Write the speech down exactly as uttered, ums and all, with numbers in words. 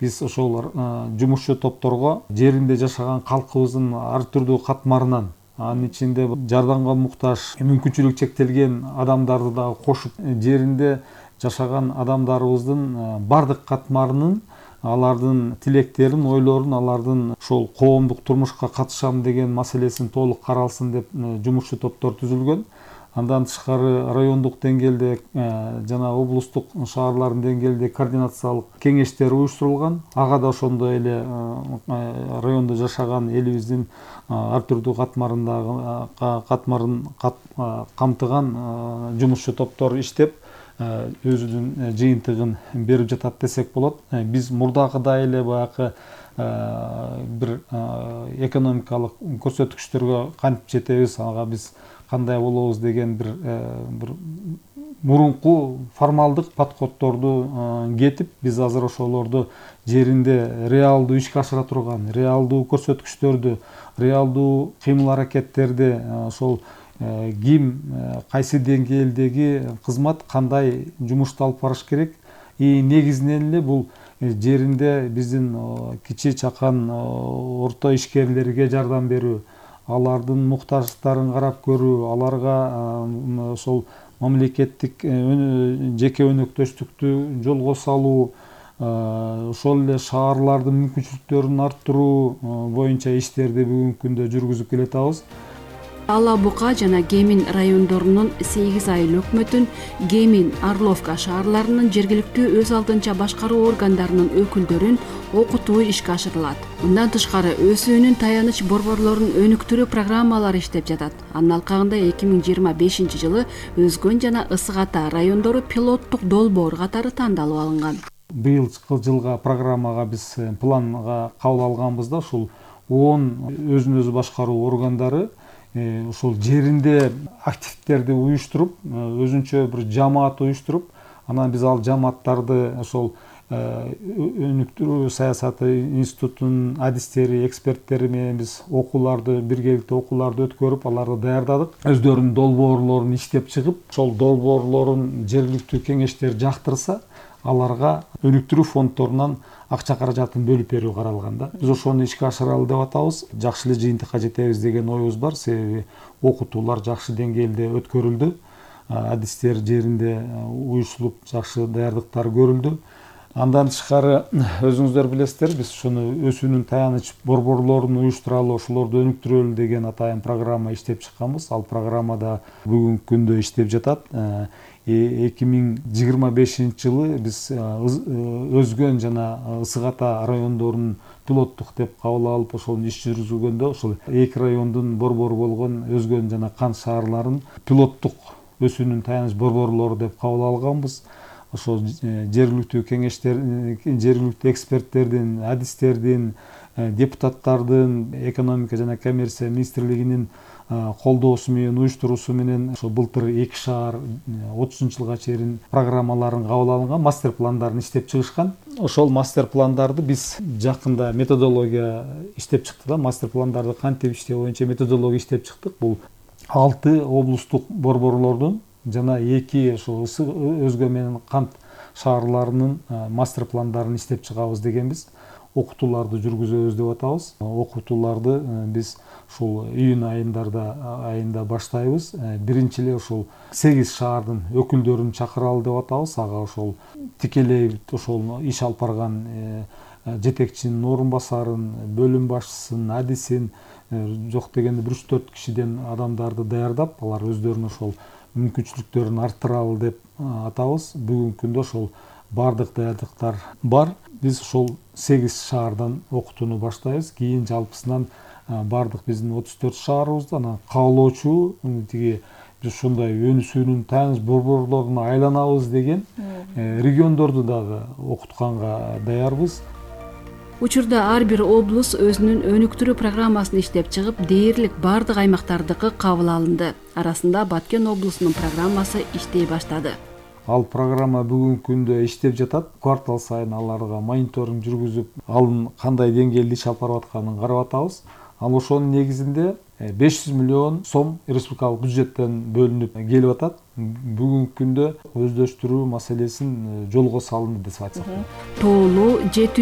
биз ошол жумушчу топторго жеринде жашаган калкыбыздын ар түрдүү катмарынан, анын ичинде жардамга муктаж, мүмкүнчүлүгү чектелген адамдарды дагы кошуп, жеринде жашаган адамдарыбыздын бардык катмарынын алардын тилектерин, ойлорун, алардын ошол коомдук турмушка катышам деген маселесин толук каралсын деп жумушчу топтор түзүлгөн. Андан тышкары райондук деңгээлде жана облустук шаарлардын деңгээлде координациялык кеңештер уюштурулган. Ага да ошондой эле райондо жашаган элибиздин ар түрдүү катмарындагы катмарын камтыган жумушчу топтор иштеп, өзүнүн жыйынтыгын берип жатат десек болот. Биз мурдагыдай эле баягы бир экономикалык көрсөткүчтөргө кантип жетебиз, ага биз кандай болобуз деген бир бир мурунку формалдык подходторду кетип, биз азыр ошолорду жеринде реалдуу ишке ашыра турган, реалдуу көрсөткүчтөрдү, реалдуу кыймыл аракеттерди, ошол ким кайсы деңгээлдеги кызмат кандай жумушту алып барыш керек, и негизинен эле бул жеринде биздин кичи чакан орто ишкерлерге жардам берүү, алардын муктаждыктарын карап көрүү, аларга ошол мамлекеттик жеке өнөктөштүктү жолго салуу, ошол эле шаарлардын мүмкүнчүлүктөрүн арттыруу боюнча иштерди бүгүнкү күндө жүргүзүп келатабыз. Ала Бука жана Кемин райондорунун сегиз айыл өкмөтүн, Кемин, Орловка шаарларынын жергиликтүү өз алдынча башкаруу органдарынын өкүлдөрүн окутуу ишке ашырылат. Мындан тышкары ӨСүүнүн таяныч борборлорун өнүктүрүү программалары иштеп жатат. Анын алкагында эки миң жыйырма бешинчи жылы Өзгөн жана Ысык Ата райондору пилоттук долбоор катары тандалып алынган. Быйылкы жылга программага биз планга кабыл алганбыз да, ушул он өзүн өзү башкаруу органдары ошол жеринде активдерди уюштуруп, өзүнчө бир жамаат уюштуруп, анан биз ал жамааттарды ошол өнүктүрүү саясаты институтунун адистери, эксперттери менен биз окууларды, биргеликте окууларды өткөрүп, аларды даярдадык. Өздөрүнүн долбоорлорун иштеп чыгып, ошол долбоорлорун жергиликтүү кеңештер жактырса, аларга өнүктүрүү фонддорунан акча каражатын бөлүп берүү каралган да. Биз ошону ишке ашыралы деп атабыз. Жакшы эле жыйынтыкка жетебиз деген оюбуз бар. Себеби окутуулар жакшы деңгээлде өткөрүлдү. Адистер жеринде уюштурулуп, жакшы даярдыктар көрүлдү. Андан тышкары өзүңүздөр билесиздер, биз ушуну ӨСүүнүн таяныч борборлорун уюштуралы, ошолорду өнүктүрөлү деген атайын программа иштеп чыкканбыз. Ал программада бүгүнкү күндө иштеп жатат. эки миң жыйырма бешинчи жылы биз Өзгөн жана Ысык Ата райондорунун пилоттук деп кабыл алып, ошол иш жүргүзүлгөндө, ошол эки райондун борбору болгон Өзгөн жана Кант шаарларын пилоттук ӨСүүнүн таяныч борборлору деп кабыл алганбыз. Ошол жергиликтүү кеңештер, жергиликтүү эксперттердин, адистердин, депутаттардын, экономика жана коммерция министрлигинин колдоосу менен, уюштуруусу менен ошо былтыр эки шаар отузунчу жылга чейин программаларын кабыл алынган, мастер пландарын иштеп чыгышкан. Ошол мастер пландарды биз жакында методология иштеп чыкты да, мастер пландарды кантип иштөө боюнча методология иштеп чыктык. Бул алты облустук борборлордун жана эки ошо Өзгөн менен Кант шаарларынын мастер пландарын иштеп чыгабыз дегенбиз. Окутууларды жүргүзөбүз деп атабыз. Окутууларды биз ушул июнь айындарда айында баштайбыз. Биринчи эле ушул сегиз шаардын өкүлдөрүн чакыралы деп атабыз. Ага ошол тикелей ошол иш алып барган жетекчинин орун басарын, бөлүм башчысын, адисин, жок дегенде бир үч төрт кишиден адамдарды даярдап, алар өздөрүнүн ошол мүмкүнчүлүктөрүн арттыралы деп атабыз. Бүгүнкү күндө ошол бардык даярдыктар бар. Биз ошол сегиз шаардан окутууну баштайбыз. Кийин жалпысынан бардык биздин отуз төрт шаарыбызда анан каалоочу тиги биз ушундай ӨСүүнүн таяныч борборлоруна айланабыз деген региондорду дагы окутканга даярбыз. Учурда ар бир облус өзүнүн өнүктүрүү программасын иштеп чыгып, дээрлик бардык аймактардыкы кабыл алынды. Арасында Баткен облусунун программасы иштей баштады. Ал программа бүгүнкү күндө иштеп жатат. Квартал сайын аларга мониторинг жүргүзүп, алын кандай деңгээлде иш алып барып атканын карап атабыз. Ал ошонун негизинде беш жүз миллион сом республикалык бюджеттен бөлүнүп келип атат. Бүгүнкү күндө өздөштүрүү маселесин жолго салынды деп айтсак. Тоолуу жети